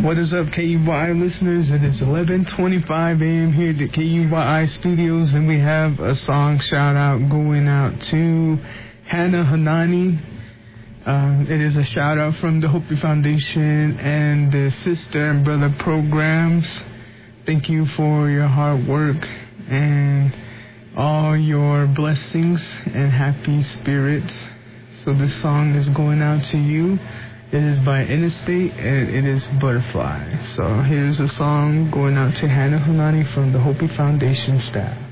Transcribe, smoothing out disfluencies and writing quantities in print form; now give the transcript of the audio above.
What is up, KUYI listeners? It is 11:25 a.m. here at the KUYI studios, and we have a song shout-out going out to Hannah Hanani. It is a shout-out from the Hopi Foundation and the Sister and Brother programs. Thank you for your hard work and all your blessings and happy spirits. So this song is going out to you. It is by Interstate, and it is Butterfly. So here's a song going out to Hannah Hanani from the Hopi Foundation staff.